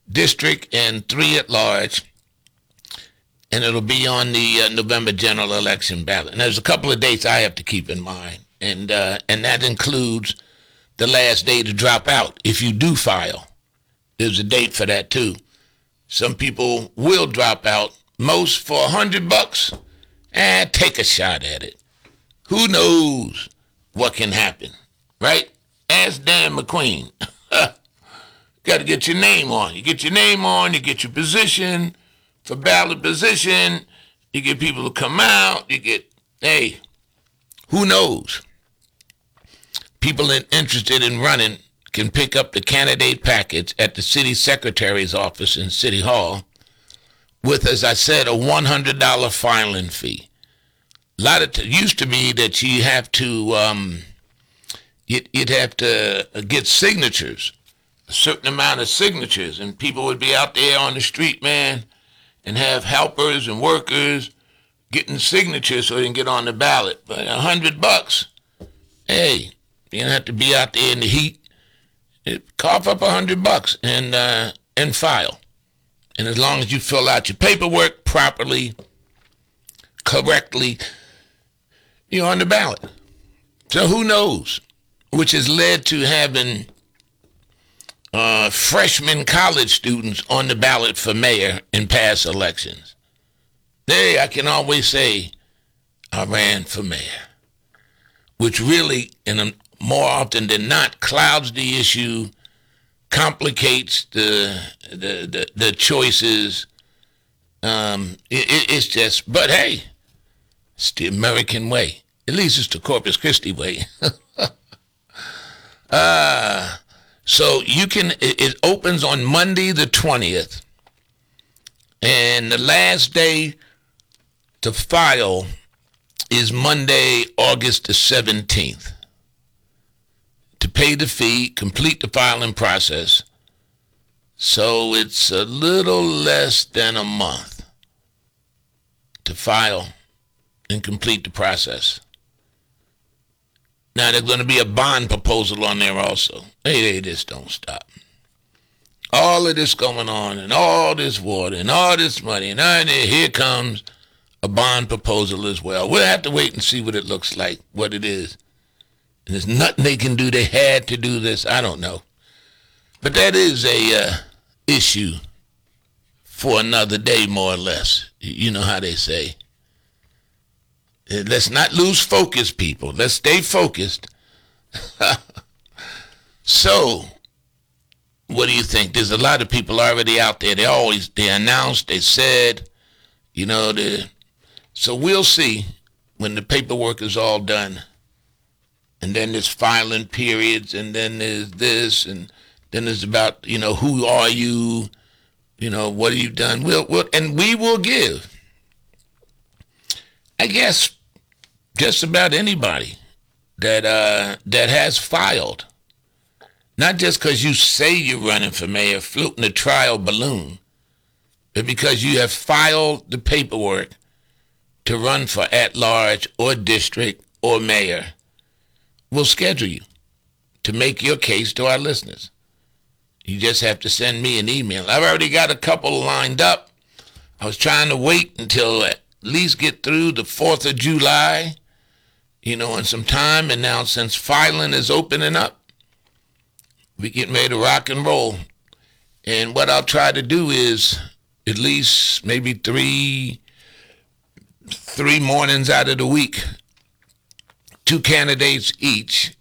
district and 3 at large, and it'll be on the November general election ballot. And there's a couple of dates I have to keep in mind, and that includes the last day to drop out if you do file. There's a date for that too. Some people will drop out, most for $100, and take a shot at it. Who knows what can happen, right? Ask Dan McQueen. Got to get your name on. You get your name on, you get your position for ballot position, you get people to come out, hey, who knows? People interested in running can pick up the candidate packets at the city secretary's office in City Hall with, as I said, a $100 filing fee. A lot of used to be that you have to, you'd have to get signatures, a certain amount of signatures, and people would be out there on the street, man, and have helpers and workers getting signatures so they can get on the ballot. But $100, hey, you don't have to be out there in the heat. Cough up $100 and file. And as long as you fill out your paperwork properly, correctly, you're on the ballot. So who knows? Which has led to having freshman college students on the ballot for mayor in past elections. I can always say, I ran for mayor, which really, more often than not, clouds the issue, complicates the choices. It's just, but hey, it's the American way. At least it's the Corpus Christi way. So it opens on Monday the 20th, and the last day to file is Monday, August the 17th. To pay the fee, complete the filing process. So it's a little less than a month to file and complete the process. Now, there's going to be a bond proposal on there also. Hey, this don't stop. All of this going on, and all this water, and all this money, and here comes a bond proposal as well. We'll have to wait and see what it looks like, what it is. And there's nothing they can do. They had to do this. I don't know. But that is a issue for another day, more or less. You know how they say. Let's not lose focus, people. Let's stay focused. So, what do you think? There's a lot of people already out there. They announced, they said, so we'll see when the paperwork is all done. And then there's filing periods, and then there's this, and then there's about, who are you? What have you done? And we will give, I guess, just about anybody that has filed. Not just because you say you're running for mayor, floating a trial balloon, but because you have filed the paperwork to run for at-large or district or mayor. We'll schedule you to make your case to our listeners. You just have to send me an email. I've already got a couple lined up. I was trying to wait until at least get through the 4th of July, in some time. And now since filing is opening up, we getting ready to rock and roll. And what I'll try to do is at least maybe three mornings out of the week, 2 candidates each,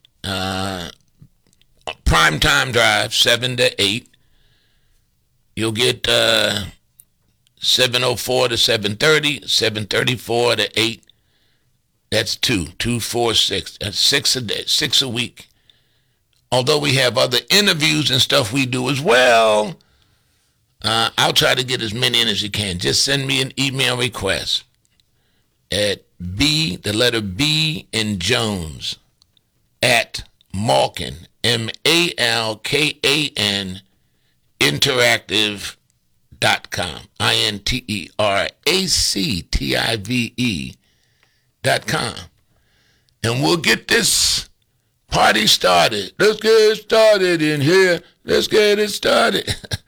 prime time drive, 7 to 8. You'll get 7:04 to 7:30, 7:34 to 8. That's 2, 4, 6. That's 6 a day, 6 a week. Although we have other interviews and stuff we do as well, I'll try to get as many in as you can. Just send me an email request at the letter B in Jones, at Malkin, Malkan, interactive.com, interactive.com. And we'll get this party started. Let's get it started in here. Let's get it started.